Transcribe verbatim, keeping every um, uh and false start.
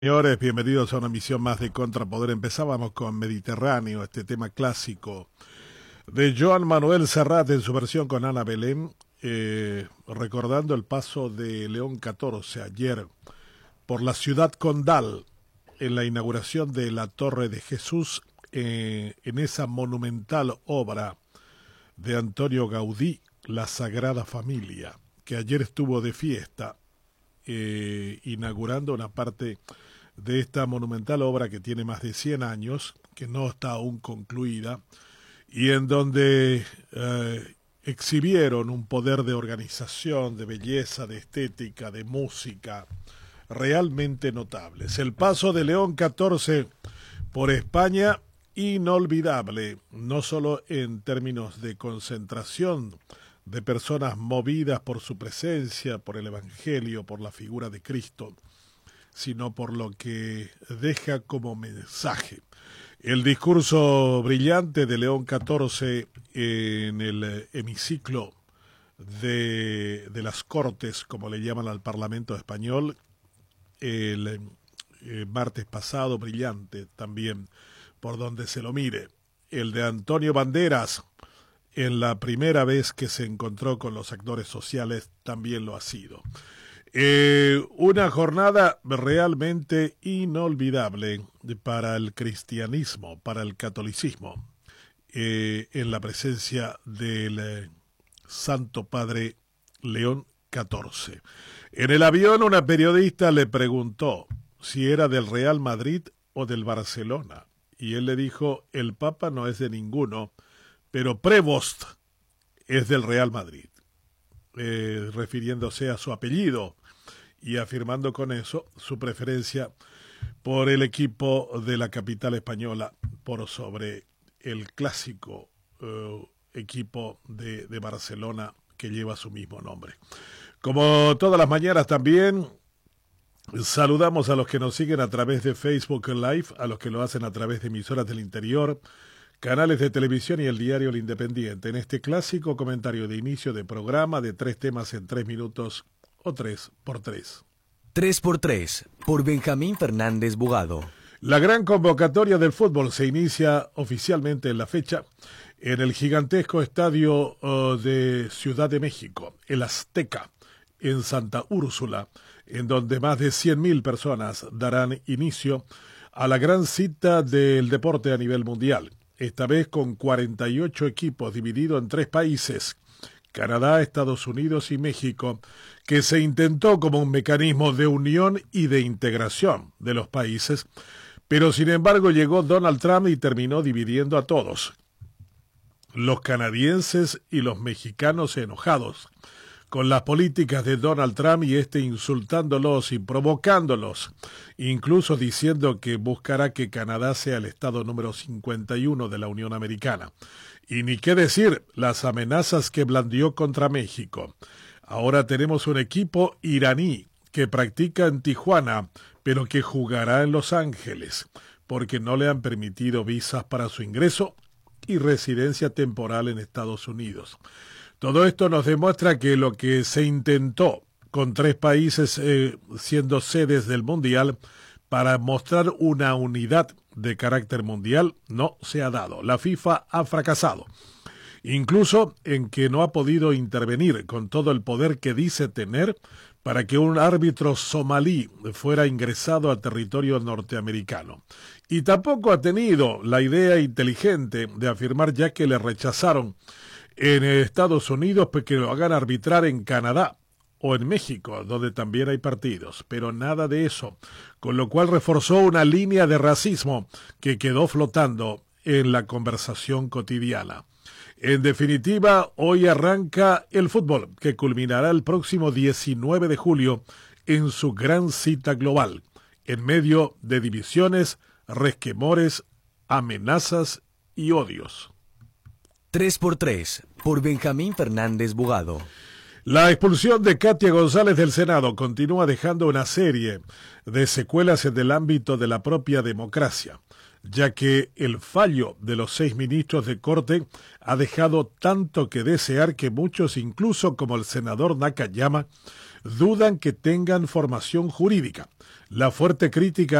Señores, bienvenidos a una emisión más de Contrapoder. Empezábamos con Mediterráneo, este tema clásico de Joan Manuel Serrat en su versión con Ana Belén, eh, recordando el paso de León catorce ayer por la ciudad condal en la inauguración de la Torre de Jesús, eh, en esa monumental obra de Antonio Gaudí, la Sagrada Familia, que ayer estuvo de fiesta, eh, inaugurando una parte de esta monumental obra que tiene más de cien años, que no está aún concluida, y en donde eh, exhibieron un poder de organización, de belleza, de estética, de música, realmente notables. El paso de León catorce por España, inolvidable, no solo en términos de concentración de personas movidas por su presencia, por el Evangelio, por la figura de Cristo, sino por lo que deja como mensaje. El discurso brillante de León catorce en el hemiciclo de, de las Cortes, como le llaman al Parlamento español, el, el martes pasado, brillante también, por donde se lo mire. El de Antonio Banderas, en la primera vez que se encontró con los actores sociales, también lo ha sido. Eh, una jornada realmente inolvidable para el cristianismo, para el catolicismo, eh, en la presencia del eh, Santo Padre León catorce. En el avión una periodista le preguntó si era del Real Madrid o del Barcelona, y él le dijo: el Papa no es de ninguno, pero Prevost es del Real Madrid, eh, refiriéndose a su apellido y afirmando con eso su preferencia por el equipo de la capital española por sobre el clásico uh, equipo de, de Barcelona que lleva su mismo nombre. Como todas las mañanas también saludamos a los que nos siguen a través de Facebook Live, a los que lo hacen a través de emisoras del interior, canales de televisión y el diario El Independiente, en este clásico comentario de inicio de programa de tres temas en tres minutos o tres por tres. tres por tres, por Benjamín Fernández Bugado. La gran convocatoria del fútbol se inicia oficialmente en la fecha en el gigantesco estadio uh, de Ciudad de México, el Azteca, en Santa Úrsula, en donde más de cien mil personas darán inicio a la gran cita del deporte a nivel mundial, esta vez con cuarenta y ocho equipos divididos en tres países, Canadá, Estados Unidos y México, que se intentó como un mecanismo de unión y de integración de los países, pero sin embargo llegó Donald Trump y terminó dividiendo a todos. Los canadienses y los mexicanos enojados con las políticas de Donald Trump y este insultándolos y provocándolos, incluso diciendo que buscará que Canadá sea el estado número cincuenta y uno de la Unión Americana. Y ni qué decir las amenazas que blandió contra México. Ahora tenemos un equipo iraní que practica en Tijuana, pero que jugará en Los Ángeles, porque no le han permitido visas para su ingreso y residencia temporal en Estados Unidos. Todo esto nos demuestra que lo que se intentó con tres países eh, siendo sedes del Mundial para mostrar una unidad de carácter mundial no se ha dado. La FIFA ha fracasado, incluso en que no ha podido intervenir con todo el poder que dice tener para que un árbitro somalí fuera ingresado al territorio norteamericano. Y tampoco ha tenido la idea inteligente de afirmar, ya que le rechazaron en Estados Unidos, pues que lo hagan arbitrar en Canadá o en México, donde también hay partidos, pero nada de eso, con lo cual reforzó una línea de racismo que quedó flotando en la conversación cotidiana. En definitiva, hoy arranca el fútbol, que culminará el próximo diecinueve de julio en su gran cita global, en medio de divisiones, resquemores, amenazas y odios. tres por tres, por Benjamín Fernández Bugado. La expulsión de Katia González del Senado continúa dejando una serie de secuelas en el ámbito de la propia democracia. ya que el fallo de los seis ministros de Corte ha dejado tanto que desear que muchos, incluso como el senador Nakayama, dudan que tengan formación jurídica. La fuerte crítica